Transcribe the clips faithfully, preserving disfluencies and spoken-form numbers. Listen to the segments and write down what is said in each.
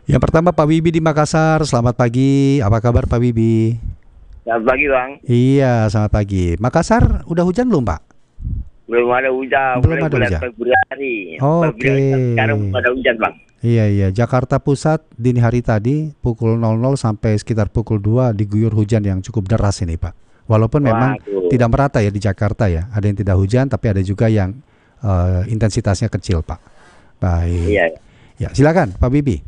Yang pertama Pak Wibi di Makassar, selamat pagi. Apa kabar Pak Wibi? Selamat pagi Bang. Iya, selamat pagi. Makassar udah hujan belum Pak? Belum ada hujan. Belum ada bulan hujan. Februari. Oke. Okay. Sekarang belum ada hujan Bang. Iya iya. Jakarta Pusat dini hari tadi pukul nol nol sampai sekitar pukul dua diguyur hujan yang cukup deras ini Pak. Walaupun memang Waduh. tidak merata ya di Jakarta ya. Ada yang tidak hujan tapi ada juga yang uh, intensitasnya kecil Pak. Baik. Iya. Ya silakan Pak Bibi.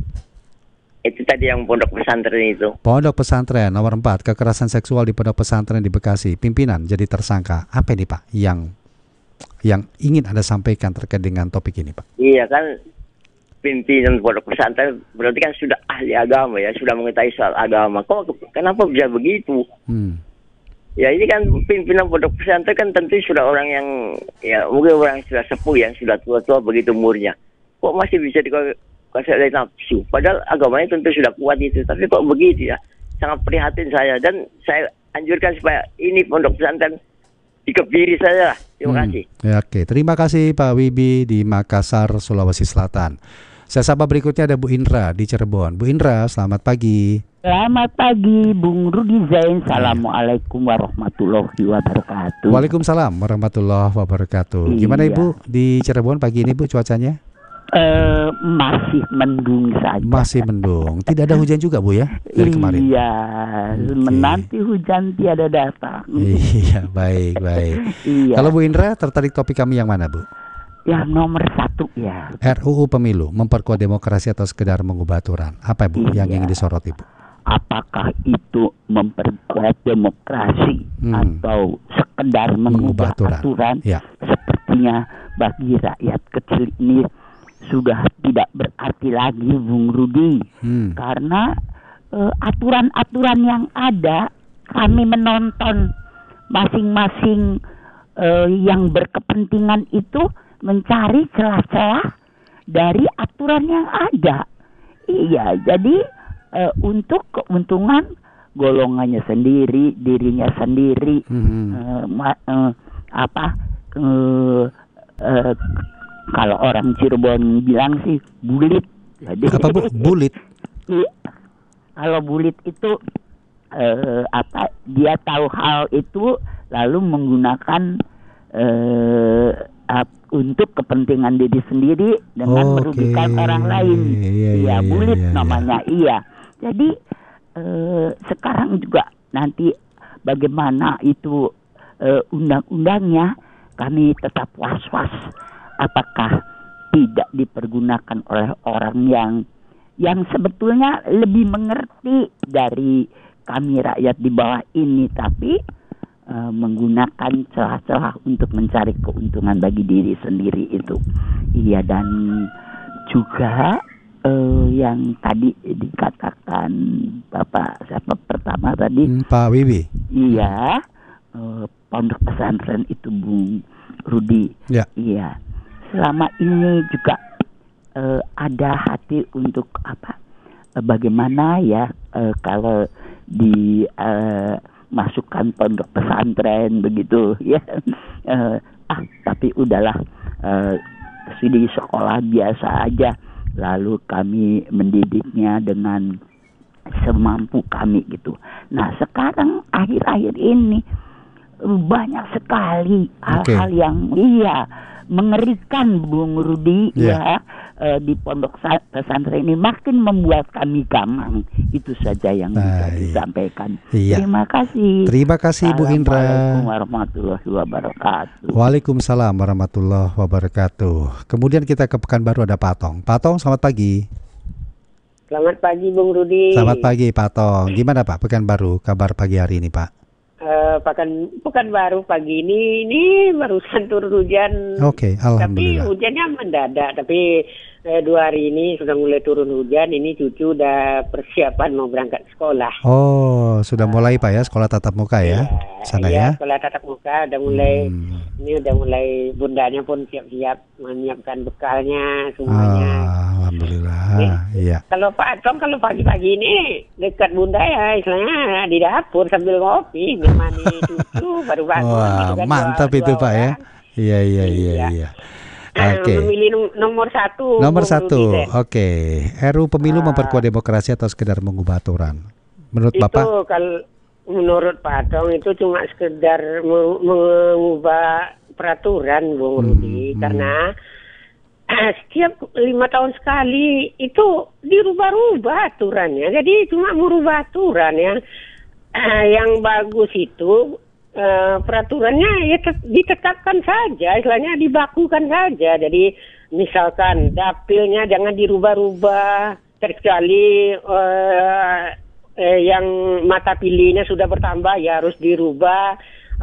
Itu tadi yang pondok pesantren itu. Pondok pesantren nomor empat, kekerasan seksual di pondok pesantren di Bekasi. Pimpinan jadi tersangka. Apa ini Pak yang yang ingin Anda sampaikan terkait dengan topik ini Pak? Iya kan, pimpinan pondok pesantren berarti kan sudah ahli agama ya, sudah mengetahui soal agama. Kok kenapa bisa begitu? Hmm. Ya ini kan pimpinan pondok pesantren kan tentu sudah orang yang ya mungkin orang yang sudah sepuh yang sudah tua-tua begitu umurnya. Kok masih bisa dikasih oleh nafsu? Padahal agamanya tentu sudah kuat itu, tapi kok begitu ya? Sangat prihatin saya dan saya anjurkan supaya ini pondok pesantren dikebiri saja. Terima kasih. Hmm, ya, oke, terima kasih Pak Wibi di Makassar, Sulawesi Selatan. Saya sapa berikutnya ada Bu Indra di Cirebon. Bu Indra, selamat pagi. Selamat pagi Bung Rudi Zain. Assalamualaikum warahmatullahi wabarakatuh. Waalaikumsalam warahmatullahi wabarakatuh. Gimana iya. Ibu di Cirebon pagi ini Bu cuacanya? Uh, masih mendung saja. Masih mendung. Tidak ada hujan juga Bu ya dari kemarin? Iya, okay. Menanti hujan tiada datang. Iya, baik, baik. Iya. Kalau Bu Indra tertarik topik kami yang mana Bu? Yang nomor satu ya. R U U Pemilu, memperkuat demokrasi atau sekedar mengubah aturan. Apa Bu iya. yang ingin disorot Ibu? Apakah itu memperkuat demokrasi hmm. atau sekedar mengubah, mengubah aturan? aturan ya. Sepertinya bagi rakyat kecil ini sudah tidak berarti lagi Bung Rudi, hmm. karena uh, aturan-aturan yang ada kami menonton masing-masing uh, yang berkepentingan itu mencari celah-celah dari aturan yang ada. Iya, jadi uh, untuk keuntungan golongannya sendiri, dirinya sendiri, hmm. uh, ma- uh, apa? Uh, uh, Kalau orang Cirebon bilang sih bulit. Jadi, apa Bu? Bulit? Iya. Kalau bulit itu eh, apa? Dia tahu hal itu lalu menggunakan eh, ap, untuk kepentingan diri sendiri dengan oh, merugikan okay. orang lain. Iya, iya bulit iya, iya, namanya. Iya. iya. Jadi eh, sekarang juga nanti bagaimana itu eh, undang-undangnya kami tetap was-was. Apakah tidak dipergunakan oleh orang yang yang sebetulnya lebih mengerti dari kami rakyat di bawah ini, tapi uh, menggunakan celah-celah untuk mencari keuntungan bagi diri sendiri itu. Iya, dan juga uh, yang tadi dikatakan Bapak siapa pertama tadi? Pak Wibi. Iya, uh, pondok pesantren itu Bung Rudi. Ya. Iya. Selama ini juga uh, ada hati untuk apa? Uh, bagaimana ya uh, kalau di uh, masukkan pondok pesantren begitu ya? Uh, ah tapi udahlah uh, di sekolah biasa aja. Lalu kami mendidiknya dengan semampu kami gitu. Nah sekarang akhir-akhir ini banyak sekali hal-hal okay. yang iya. mengerikan Bung Rudi yeah. ya uh, di pondok pesantren ini makin membuat kami gamang. Itu saja yang bisa disampaikan. Iya. Terima kasih. Terima kasih Bu Indra. Assalamualaikum warahmatullahi wabarakatuh. Waalaikumsalam warahmatullahi wabarakatuh. Kemudian kita ke Pekanbaru ada Pak Tong. Pak Tong, selamat pagi. Selamat pagi Bung Rudi. Selamat pagi Pak Tong. Gimana Pak Pekanbaru kabar pagi hari ini Pak? Uh, pekan Pekanbaru pagi ini ini barusan turun hujan. Oke, okay, alhamdulillah. Tapi hujannya mendadak. Tapi eh, dua hari ini sudah mulai turun hujan. Ini cucu udah persiapan mau berangkat sekolah. Oh, sudah mulai Pak ya sekolah tatap muka ya? Ya sana iya, ya? Sekolah tatap muka udah mulai. Hmm. Ini udah mulai bundanya pun siap-siap menyiapkan bekalnya semuanya. Ah, alhamdulillah. Iya. Kalau Pak Tom kalau pagi-pagi ini dekat bunda ya, istilahnya di dapur sambil ngopi, nemani cucu baru bangun. Wah, gitu kan, mantap dua, itu dua Pak orang. ya. Iya, iya, iya, Iya. iya. Oke. Memilih nomor satu. Nomor Bung satu, Rudi. oke. R U U pemilu Ah. memperkuat demokrasi atau sekedar mengubah aturan? Menurut Itu Bapak? kalau menurut Pak Tong itu cuma sekedar me- mengubah peraturan, Bung Hmm, Rudi, hmm. karena setiap lima tahun sekali itu dirubah-rubah aturannya. Jadi cuma merubah aturan yang yang bagus itu eh, peraturannya ya tet- ditetapkan saja, istilahnya dibakukan saja. Jadi misalkan dapilnya jangan dirubah-rubah, terkecuali eh, eh, yang mata pilihnya sudah bertambah ya harus dirubah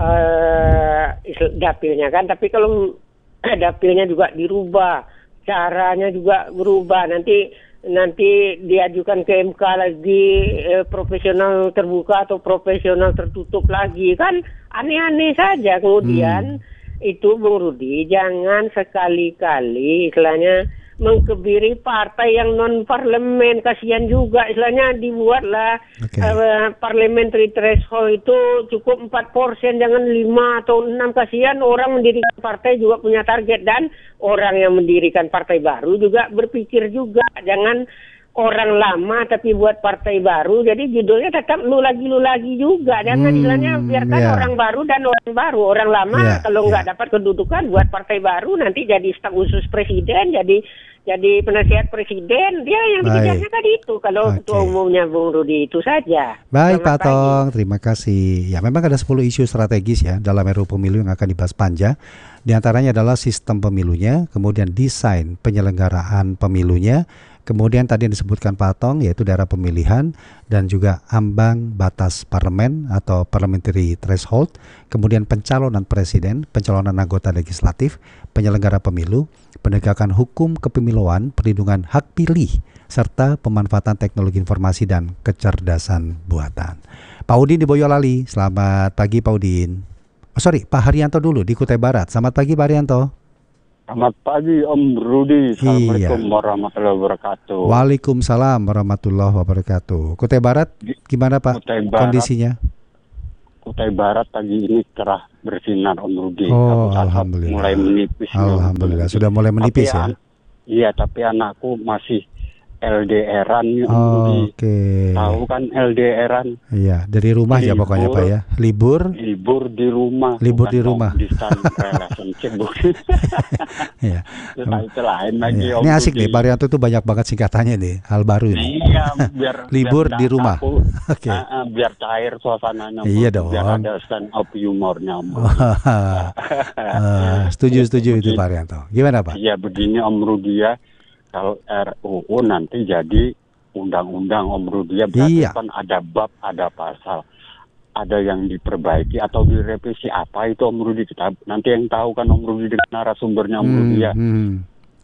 eh, istil- dapilnya kan. Tapi kalau dapilnya juga dirubah, caranya juga berubah, nanti nanti diajukan ke M K lagi eh, profesional terbuka atau profesional tertutup lagi, kan aneh-aneh saja. Kemudian itu Bung Rudi, jangan sekali-kali istilahnya mengkebiri partai yang non parlemen, kasihan juga istilahnya dibuatlah Oke. eh, parliamentary threshold itu cukup empat persen, jangan lima atau enam, kasihan orang mendirikan partai juga punya target, dan orang yang mendirikan partai baru juga berpikir juga, jangan orang lama tapi buat partai baru, jadi judulnya tetap lu lagi lu lagi juga, jangan Hmm, istilahnya biarkan ya. orang baru dan orang baru, orang lama Ya, kalau nggak ya. dapat kedudukan buat partai baru nanti jadi staf khusus presiden, jadi jadi penasihat presiden, dia yang Baik. dikejarnya tadi itu. Kalau Oke. ketua umumnya Bung Rudi itu saja. Baik Selamat Pak pagi. Tong, terima kasih. Ya memang ada sepuluh isu strategis ya dalam R U U Pemilu yang akan dibahas Panja. Di antaranya adalah sistem pemilunya, kemudian desain penyelenggaraan pemilunya, kemudian tadi yang disebutkan Pak Tong yaitu daerah pemilihan dan juga ambang batas parlemen atau parliamentary threshold, kemudian pencalonan presiden, pencalonan anggota legislatif, penyelenggara pemilu, penegakan hukum kepemiluan, perlindungan hak pilih, serta pemanfaatan teknologi informasi dan kecerdasan buatan. Pak Udin di Boyolali, selamat pagi Pak Udin. Oh sorry, Pak Haryanto dulu di Kutai Barat. Selamat pagi Pak Haryanto. Selamat pagi Om Rudi. Assalamualaikum Iya. warahmatullahi wabarakatuh. Waalaikumsalam warahmatullahi wabarakatuh. Kutai Barat gimana Pak Kutai Barat. kondisinya? Kutai Barat pagi ini cerah bersinar Om Rudi. Oh, Kabut asap alhamdulillah. mulai menipis. nih, Om Alhamdulillah Rudi. sudah mulai menipis Tapi ya. an- Iya, tapi anakku masih L D R-an nih Om Oh, Rudi. Oke. Tahu kan L D R-an? Iya, dari rumah ya Libur. pokoknya Pak ya. Libur. Libur di rumah. Libur bukan di rumah. long distance relationship, bukan. Iya. Nah, itu lain lagi Iya. Om Ini asik Rudi. nih, Pak Haryanto tuh banyak banget singkatannya nih, hal baru nih. Iya, biar Libur biar di nggak rumah. kaku. Oke. Ah, ah, biar cair suasananya. Iya Om. Biar dong. ada stand up humornya. Om. Eh, setuju setuju itu Pak Haryanto. Gimana Pak? Iya begini Om Rudi ya, kalau R U U nanti jadi undang-undang Om Rudi ya, berarti Iya. kan ada bab, ada pasal, ada yang diperbaiki atau direvisi, apa itu Om Rudi, kita nanti yang tahu kan Om Rudi dengan narasumbernya Om Rudi ya. hmm.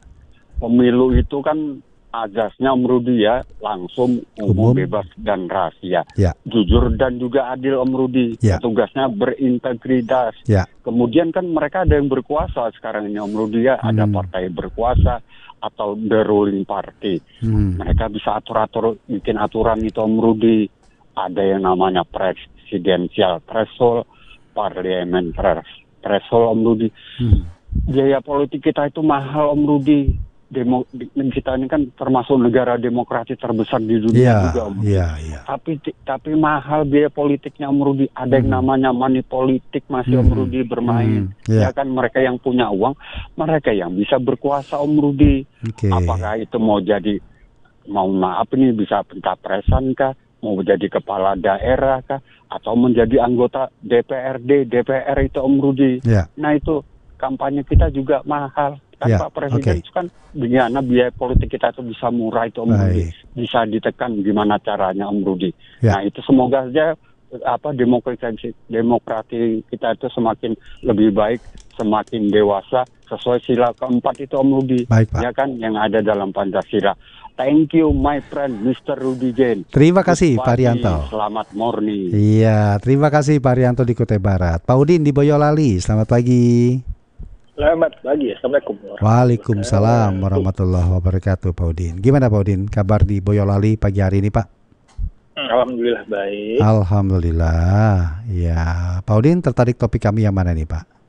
Pemilu itu kan azasnya Om Rudi ya, langsung, umum, Umum. bebas dan rahasia, Ya. jujur dan juga adil Om Rudi. Ya. Tugasnya berintegritas. Ya. Kemudian kan mereka ada yang berkuasa sekarang ini Om Rudi ya, ada Hmm. partai berkuasa atau the ruling party. Hmm. Mereka bisa atur-atur, bikin aturan itu Om Rudi. Ada yang namanya presidential threshold, parliament threshold Om Rudi. Hmm. Biaya politik kita itu mahal Om Rudi. Demo, di- kita ini kan termasuk negara demokrasi terbesar di dunia Iya, juga Om Rudi. iya, iya. Tapi tapi mahal biaya politiknya Om Rudi. Ada yang Hmm. namanya money politik masih Om Hmm. Rudi bermain. Hmm, iya. Ya kan, mereka yang punya uang, mereka yang bisa berkuasa Om Rudi. Oke. Apakah itu mau jadi, mau maaf ini bisa pencapresan kah, mau jadi kepala daerah kah, atau menjadi anggota D P R D, D P R itu Om Rudi. Ya. Nah itu kampanye kita juga mahal. Kan Ya, Pak Presiden oke. itu kan gimana biaya politik kita itu bisa murah itu Om Rudi. Baik. Bisa ditekan gimana caranya Om Rudi. Ya. Nah itu semoga saja apa demokrasi demokrasi kita itu semakin lebih baik, semakin dewasa sesuai sila keempat itu Om Rudi. Baik, Pak. Ya kan, yang ada dalam Pancasila. Thank you my friend Mister Rudi Jain. Terima kasih Good Pak pagi, Haryanto. Selamat morning. Iya, terima kasih Pak Haryanto di Kutai Barat. Pak Udin di Boyolali, selamat pagi. Selamat pagi, Assalamualaikum. Waalaikumsalam warahmatullahi wabarakatuh Pak Udin. Gimana Pak Udin, kabar di Boyolali pagi hari ini Pak? Alhamdulillah baik. Alhamdulillah. Ya, Pak Udin tertarik topik kami yang mana nih Pak?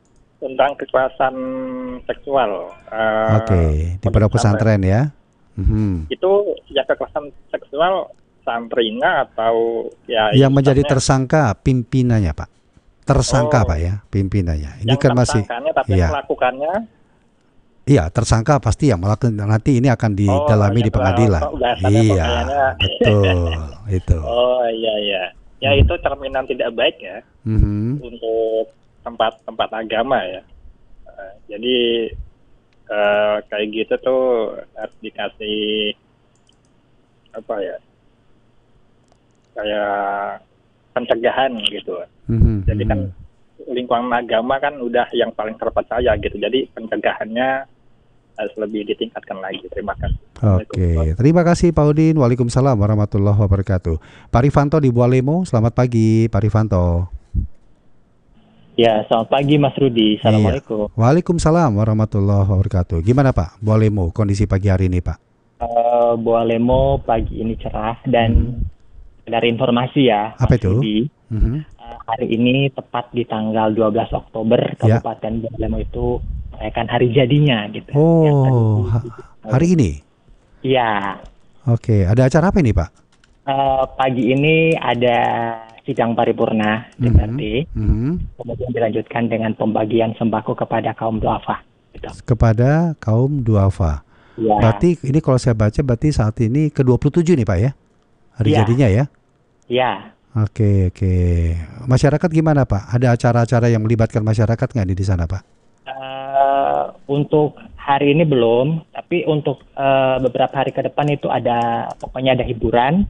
tentang kekerasan seksual. Uh, Oke, okay. Di pondok pesantren ya. Mm-hmm. Itu ya kekerasan seksual santrinya atau ya yang menjadi tersangka pimpinannya, Pak. Tersangka oh, Pak ya, pimpinannya. Ini kan masih tapi ya. Melakukannya iya, tersangka pasti yang melakukan, nanti ini akan didalami oh, di pengadilan. Iya, betul. Itu. Oh iya iya. Ya hmm. itu cerminan tidak baik ya. Mm-hmm. Untuk tempat-tempat agama ya. Uh, jadi uh, kayak gitu tuh harus dikasih apa ya? Kayak pencegahan gitu. Mm-hmm. Jadi kan lingkungan agama kan udah yang paling terpercaya gitu. Jadi pencegahannya harus lebih ditingkatkan lagi. Terima kasih. Oke, terima kasih Pak Udin. Waalaikumsalam warahmatullahi wabarakatuh. Pak Rifanto di Bualemo, selamat pagi Pak Rifanto. Ya, selamat pagi Mas Rudi. Assalamualaikum. Iya. Waalaikumsalam warahmatullahi wabarakatuh. Gimana Pak Bualemo kondisi pagi hari ini Pak? Uh, Bualemo pagi ini cerah dan hmm. dari informasi ya. Apa Mas itu? Rudi, hmm. uh, hari ini tepat di tanggal dua belas Oktober Kabupaten ya. Bualemo itu merayakan hari jadinya gitu. Oh, ha- hari ini? Iya. Oke, ada acara apa ini Pak? Uh, pagi ini ada sidang paripurna D P R D, mm-hmm. kemudian dilanjutkan dengan pembagian sembako kepada kaum duafa. Gitu. Kepada kaum duafa. Ya. Berarti ini kalau saya baca berarti saat ini ke dua puluh tujuh nih Pak ya? Hari ya. Jadinya ya? Iya. Oke, oke. Masyarakat gimana Pak? Ada acara-acara yang melibatkan masyarakat nggak di sana Pak? Uh, untuk hari ini belum, tapi untuk uh, beberapa hari ke depan itu ada, pokoknya ada hiburan.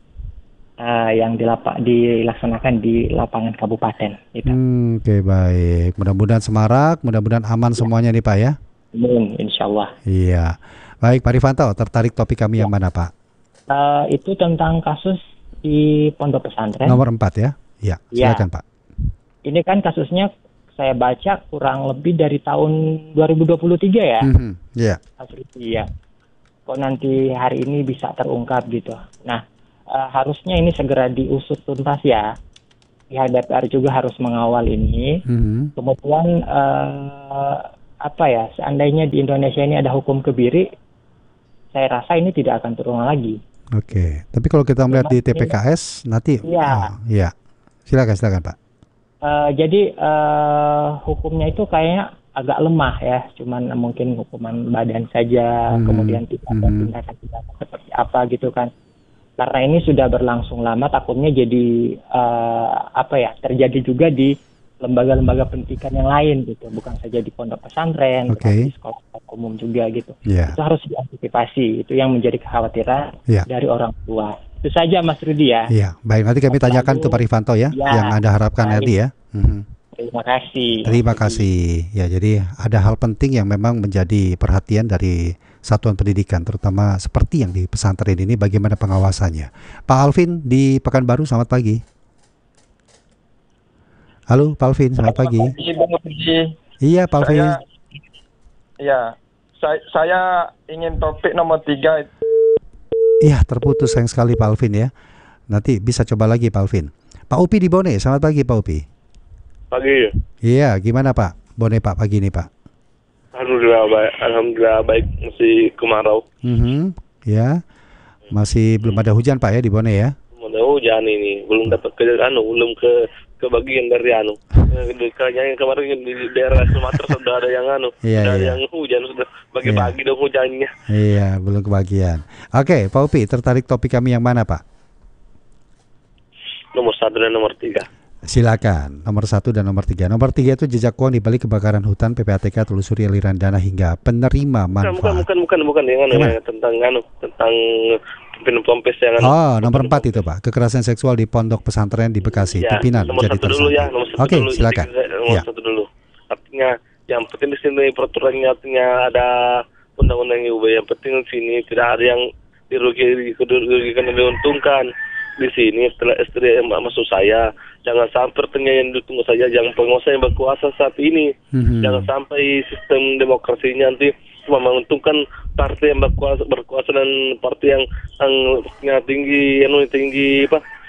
Uh, yang dilapa, dilaksanakan di lapangan kabupaten. Gitu. Hmm, Oke okay, baik, mudah-mudahan semarak, mudah-mudahan aman ya. Semuanya nih Pak ya. Amin, insya Allah. Iya, baik Pak Rifanto, tertarik topik kami ya. Yang mana Pak? Uh, itu tentang kasus di pondok pesantren. Nomor empat ya? Ya, silakan ya. Pak. Ini kan kasusnya saya baca kurang lebih dari tahun dua ribu dua puluh tiga ya. Mm-hmm. Iya. Iya. Kok nanti hari ini bisa terungkap gitu. Nah. Uh, harusnya ini segera diusut tuntas ya. Pihak D P R juga harus mengawal ini. Mm-hmm. Kemudian uh, apa ya? Seandainya di Indonesia ini ada hukum kebiri, saya rasa ini tidak akan terulang lagi. Oke. Okay. Tapi kalau kita melihat Memang di T P K S ini, nanti, ya, oh, ya, silakan silakan Pak. Uh, jadi uh, hukumnya itu kayaknya agak lemah ya. Cuman mungkin hukuman badan saja. Mm-hmm. Kemudian tidak ada tindakan-tindakan seperti apa gitu kan. Karena ini sudah berlangsung lama, takutnya jadi uh, apa ya terjadi juga di lembaga-lembaga pendidikan yang lain gitu, bukan saja di pondok pesantren, okay. Di sekolah umum juga gitu. Yeah. Itu harus diantisipasi. Itu yang menjadi kekhawatiran yeah. dari orang tua. Itu saja Mas Rudi ya. Iya, yeah. Baik nanti kami tanyakan tuh Pak Rifanto ya, ya, yang Anda harapkan baik. Nanti ya. Mm-hmm. Terima kasih. Terima kasih. Ya, jadi ada hal penting yang memang menjadi perhatian dari satuan pendidikan, terutama seperti yang di pesantren ini, bagaimana pengawasannya. Pak Alvin di Pekanbaru, selamat pagi. Halo Pak Alvin, selamat pagi. Selamat pagi. Iya Pak Alvin. Saya, ya, saya, saya ingin topik nomor tiga. Iya, terputus sayang sekali Pak Alvin ya. Nanti bisa coba lagi Pak Alvin. Pak Upi di Bone, selamat pagi Pak Upi. Pagi. Iya, gimana Pak? Bone Pak pagi ini Pak. Alhamdulillah baik, alhamdulillah baik, masih kemarau. Mm-hmm. Ya, masih belum ada hujan Pak ya di Bone ya? Belum ada hujan ini, belum dapat ke anu, belum ke ke bagian dari anu. Kayaknya yang kemarin di daerah Sumatera sudah ada yang anu, yeah, sudah ada yeah. yang hujan, sudah bagi-bagi yeah. dong hujannya. Iya, belum kebagian. Oke, Pak Upi, tertarik topik kami yang mana Pak? Nomor satu dan nomor tiga. Silakan, nomor satu dan nomor tiga. Nomor tiga itu jejak uang di balik kebakaran hutan, P P A T K telusuri aliran dana hingga penerima manfaat. Bukan, bukan, bukan, bukan yang anu, ya, tentang anu, tentang pimpinan pompes yang anu. Oh, nomor empat itu Pak, kekerasan seksual di pondok pesantren di Bekasi, ya, pimpinan nomor jadi satu dulu ya, nomor satu Oke, dulu. silakan. Nomor ya. satu dulu. Artinya yang penting di sini peraturannya artinya ada undang-undang U B. Yang penting di sini tidak ada yang dirugikan, dirugikan dan diuntungkan. Di sini setelah istri maksud saya jangan sampai ternyata yang ditunggu saja, jangan penguasa yang berkuasa saat ini, mm-hmm. jangan sampai sistem demokrasinya nanti cuma menguntungkan partai yang berkuasa, berkuasa dan partai yang yang tinggi, yang tinggi apa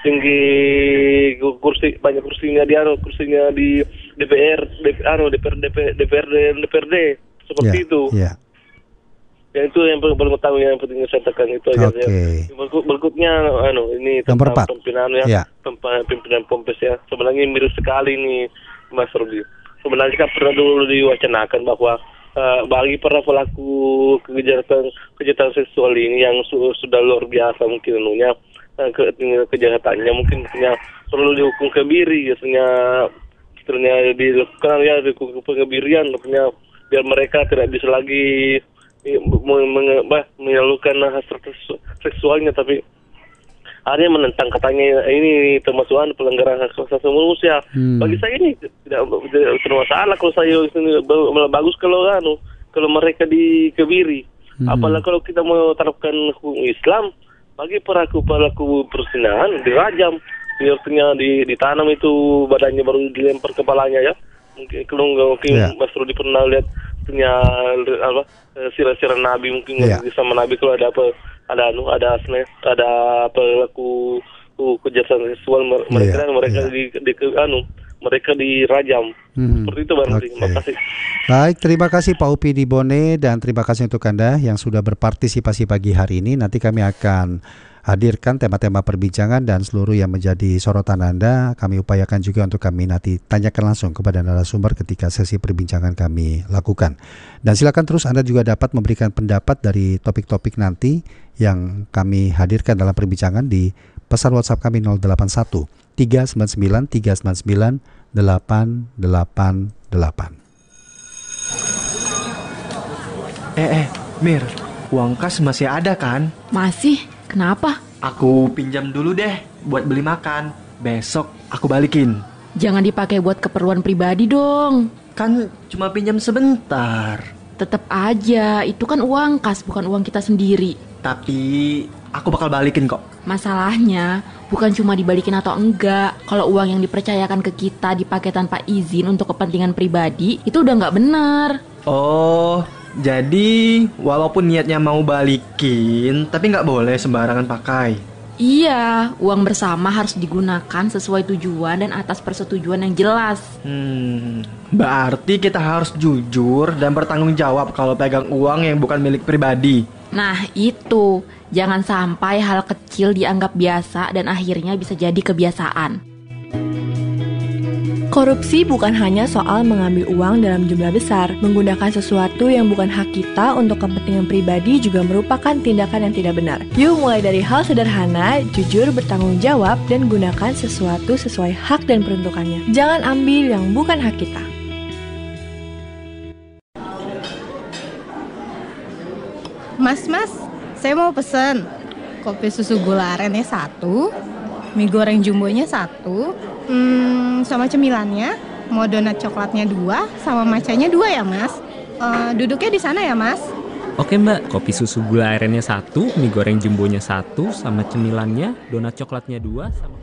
tinggi kursi banyak kursinya dia kursinya di D P R D P R D P R D P R D D P R D seperti yeah, itu. Yeah. Ya itu yang paling paling utama yang penting saya tekan itu aja. Okay. Ya. Berikutnya anu ini Nomor tentang empat. pimpinan ya, Yeah. pimpinan Ponpes ya. Sebenarnya mirip sekali nih Mas Rudi. Sebenarnya kan pernah dulu diwacanakan bahwa uh, bagi para pelaku kejahatan kejahatan seksual ini yang su- sudah luar biasa mungkin anunya uh, ke, kejahatannya mungkin punya perlu dihukum kebiri, biasanya istilahnya dilakukan ya dihukum kebirian, punya biar mereka tidak bisa lagi menyalurkan hasrat seksualnya, tapi ada yang menentang katanya ini termasuk pelanggaran hak asasi manusia. Hmm. Bagi saya ini tidak bermasalah kalau saya ini bagus kalau anu kalau mereka dikebiri. Hmm. Apalagi kalau kita mau terapkan hukum Islam bagi pelaku pelaku perzinahan dirajam, artinya ditanam itu badannya baru dilempar kepalanya ya. Mungkin kalau mungkin yeah. Mas Rudi pernah lihat punya apa sirah-sirah Nabi mungkin yeah. sama Nabi kalau ada apa ada anu ada asne ada pelaku kejahatan seksual mereka yeah. mereka yeah. di, di anu mereka dirajam. Hmm. Seperti itu Bang Rudi. Okay. Terima kasih. Baik, terima kasih Pak Upi di Bone dan terima kasih untuk Anda yang sudah berpartisipasi pagi hari ini. Nanti kami akan hadirkan tema-tema perbincangan dan seluruh yang menjadi sorotan Anda kami upayakan juga untuk kami nanti tanyakan langsung kepada narasumber ketika sesi perbincangan kami lakukan. Dan silakan terus Anda juga dapat memberikan pendapat dari topik-topik nanti yang kami hadirkan dalam perbincangan di pesan WhatsApp kami nol delapan satu tiga sembilan sembilan tiga sembilan sembilan delapan delapan delapan. Eh eh Mir, uang kas masih ada kan? Masih. Kenapa? Aku pinjam dulu deh buat beli makan. Besok aku balikin. Jangan dipakai buat keperluan pribadi dong. Kan cuma pinjam sebentar. Tetap aja, itu kan uang kas, bukan uang kita sendiri. Tapi aku bakal balikin kok. Masalahnya bukan cuma dibalikin atau enggak. Kalau uang yang dipercayakan ke kita dipakai tanpa izin untuk kepentingan pribadi, itu udah nggak benar. Oh, jadi walaupun niatnya mau balikin, tapi nggak boleh sembarangan pakai. Iya, uang bersama harus digunakan sesuai tujuan dan atas persetujuan yang jelas. Hmm, berarti kita harus jujur dan bertanggung jawab kalau pegang uang yang bukan milik pribadi. Nah itu, jangan sampai hal kecil dianggap biasa dan akhirnya bisa jadi kebiasaan. Korupsi bukan hanya soal mengambil uang dalam jumlah besar. Menggunakan sesuatu yang bukan hak kita untuk kepentingan pribadi juga merupakan tindakan yang tidak benar. Yuk mulai dari hal sederhana, jujur, bertanggung jawab, dan gunakan sesuatu sesuai hak dan peruntukannya. Jangan ambil yang bukan hak kita. Mas, mas, saya mau pesen kopi susu gula arennya satu, mie goreng jumbonya satu, hmm, sama cemilannya, mau donat coklatnya dua, sama macanya dua ya mas. Uh, duduknya di sana ya mas. Oke mbak, kopi susu gula arennya satu, mie goreng jumbonya satu, sama cemilannya, donat coklatnya dua, sama...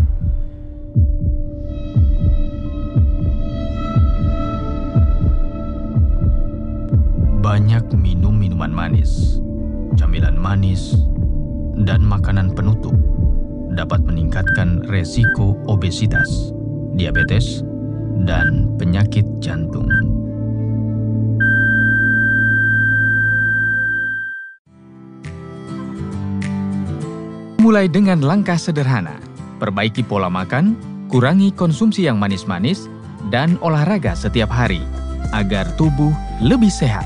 Banyak minum minuman manis, camilan manis, dan makanan penutup dapat meningkatkan resiko obesitas, diabetes, dan penyakit jantung. Mulai dengan langkah sederhana, perbaiki pola makan, kurangi konsumsi yang manis-manis, dan olahraga setiap hari, agar tubuh lebih sehat.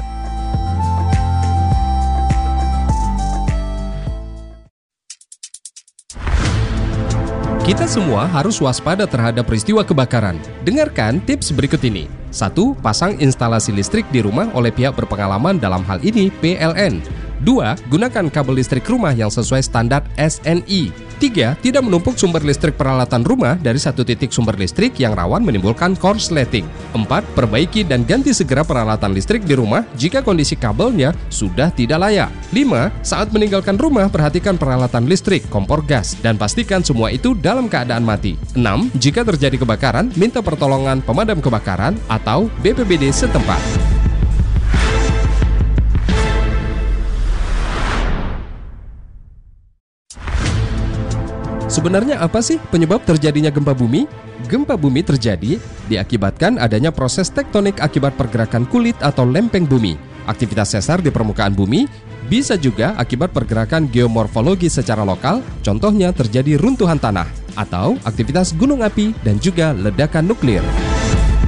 Kita semua harus waspada terhadap peristiwa kebakaran. Dengarkan tips berikut ini. satu. Pasang instalasi listrik di rumah oleh pihak berpengalaman dalam hal ini P L N. dua. Gunakan kabel listrik rumah yang sesuai standar S N I. tiga. Tidak menumpuk sumber listrik peralatan rumah dari satu titik sumber listrik yang rawan menimbulkan korsleting. empat. Perbaiki dan ganti segera peralatan listrik di rumah jika kondisi kabelnya sudah tidak layak. lima. Saat meninggalkan rumah, perhatikan peralatan listrik, kompor gas, dan pastikan semua itu dalam keadaan mati. enam. Jika terjadi kebakaran, minta pertolongan pemadam kebakaran atau B P B D setempat. Sebenarnya apa sih penyebab terjadinya gempa bumi? Gempa bumi terjadi diakibatkan adanya proses tektonik akibat pergerakan kulit atau lempeng bumi. Aktivitas sesar di permukaan bumi bisa juga akibat pergerakan geomorfologi secara lokal, contohnya terjadi runtuhan tanah atau aktivitas gunung api dan juga ledakan nuklir.